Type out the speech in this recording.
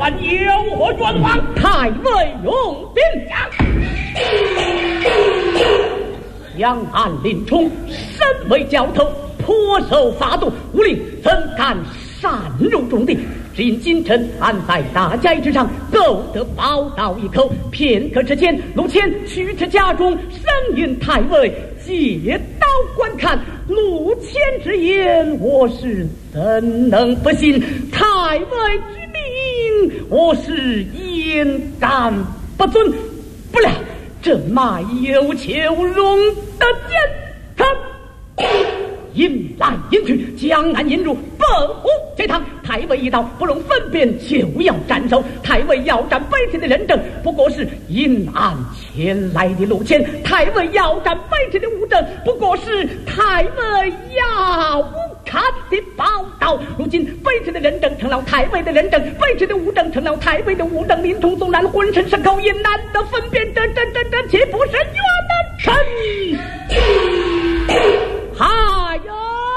看有何冤枉？ 太尉用兵，杨安林冲身为教头，颇受法度，无令怎敢擅入重地？只因今晨安在大街之上，够得宝刀一口。片刻之间，陆谦取至家中，声引太尉借刀观看。陆谦之言，我是怎能不信？太尉之命，我是焉敢不遵？不料这马有求荣的剑，他引来引去，将俺引入本湖这堂。太尉一到，不容分辨，就要斩首。太尉要斩北天的人证，不过是引俺前来的陆谦；太尉要斩北天的吴正，不过是太尉要看的宝刀。如今北天的人证成了太尉的人证，北天的吴正成了太尉的吴正。林冲纵然浑身是口，也难得分辨，这岂不是